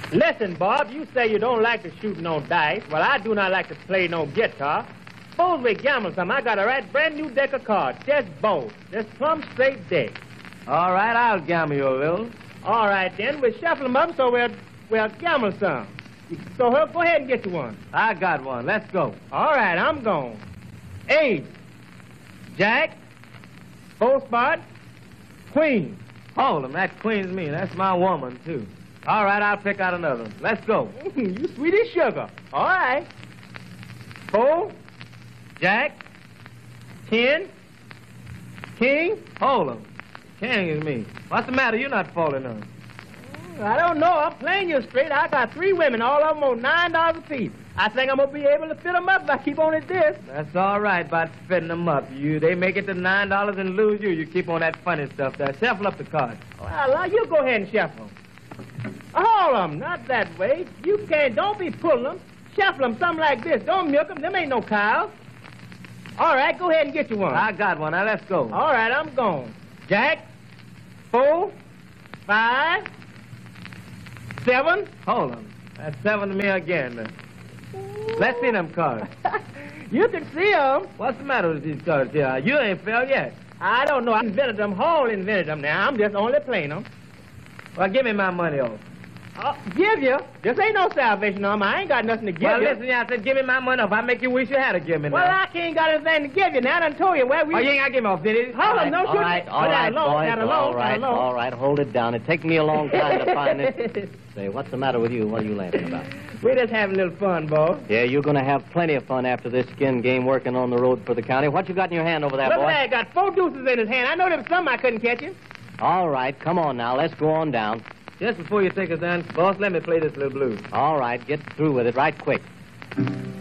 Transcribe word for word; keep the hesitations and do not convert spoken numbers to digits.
Listen, Bob, you say you don't like to shoot no dice. Well, I do not like to play no guitar. Suppose we gamble some. I got a right brand new deck of cards. Just both. Just plumb straight deck. All right, I'll gamble you a little. All right, then. We'll shuffle them up so we'll, we'll gamble some. So, Herb, go ahead and get you one. I got one. Let's go. All right, I'm gone. Ace, Jack, full spot, Queen. Hold 'em. That queen's me. That's my woman, too. All right, I'll pick out another one. Let's go. You sweet as sugar. All right. Four, Jack, ten, King. Hold 'em. King is me. What's the matter? You're not falling on. I don't know. I'm playing you straight. I got three women, all of them on nine dollars a piece. I think I'm going to be able to fit them up if I keep on at this. That's all right about fitting them up. You, they make it to nine dollars and lose you. You keep on that funny stuff there. Shuffle up the cards. Well, you go ahead and shuffle them. Hold them. Not that way. You can't. Don't be pulling them. Shuffle them something like this. Don't milk them. Them ain't no cows. All right, go ahead and get you one. I got one. Now, let's go. All right, I'm gone. Jack, four, five, seven. Hold on. That's seven to me again. Now. Let's see them cards. You can see them. What's the matter with these cards here? You ain't fell yet. I don't know. I invented them. Hall invented them now. I'm just only playing them. Well, give me my money off. Uh, give you? This ain't no salvation arm. I ain't got nothing to give well, you. Well, listen, I said give me my money off. I make you wish you had to give me now. Well, I can't got anything to give you now. I done told you where we... Oh, you ain't got to give me off, did you? Hold on, no all shoot. right, all oh, right, alone, boys, alone, all right, alone. all right, hold it down. It takes me a long time to find it. Say, what's the matter with you? What are you laughing about? We're just having a little fun, boy. Yeah, you're going to have plenty of fun after this skin game working on the road for the county. What you got in your hand over there, Look boy? at that. Got four deuces in his hand. I know there was some I couldn't catch him. All right, come on now. Let's go on down. Just before you take us down, boss, let me play this little blues. All right, get through with it right quick.